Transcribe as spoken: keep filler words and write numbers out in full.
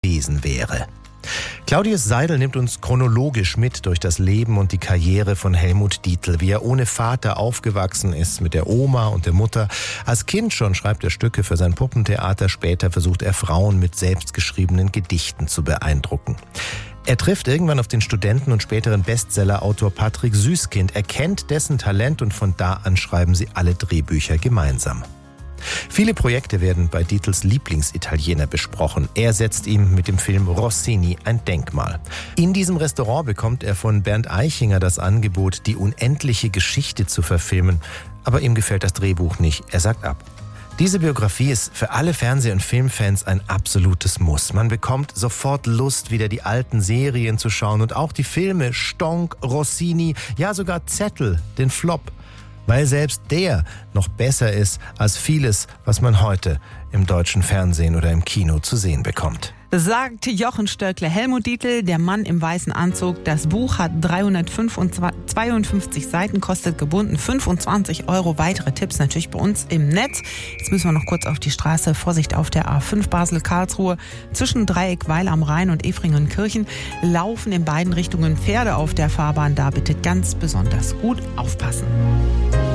gewesen wäre. Claudius Seidel nimmt uns chronologisch mit durch das Leben und die Karriere von Helmut Dietl, wie er ohne Vater aufgewachsen ist, mit der Oma und der Mutter. Als Kind schon schreibt er Stücke für sein Puppentheater, später versucht er Frauen mit selbstgeschriebenen Gedichten zu beeindrucken. Er trifft irgendwann auf den Studenten und späteren Bestsellerautor Patrick Süßkind. Er kennt dessen Talent und von da an schreiben sie alle Drehbücher gemeinsam. Viele Projekte werden bei Dietls Lieblingsitaliener besprochen. Er setzt ihm mit dem Film Rossini ein Denkmal. In diesem Restaurant bekommt er von Bernd Eichinger das Angebot, die unendliche Geschichte zu verfilmen. Aber ihm gefällt das Drehbuch nicht. Er sagt ab. Diese Biografie ist für alle Fernseh- und Filmfans ein absolutes Muss. Man bekommt sofort Lust, wieder die alten Serien zu schauen und auch die Filme Stonk, Rossini, ja sogar Zettel, den Flop. Weil selbst der noch besser ist als vieles, was man heute im deutschen Fernsehen oder im Kino zu sehen bekommt. Sagt Jochen Stöckle. Helmut Dietl, der Mann im weißen Anzug. Das Buch hat dreihundertzweiundfünfzig Seiten, kostet gebunden fünfundzwanzig Euro. Weitere Tipps natürlich bei uns im Netz. Jetzt müssen wir noch kurz auf die Straße. Vorsicht auf der A fünf Basel-Karlsruhe. Zwischen Dreieck Weil am Rhein und Efringenkirchen laufen in beiden Richtungen Pferde auf der Fahrbahn. Da bitte ganz besonders gut aufpassen.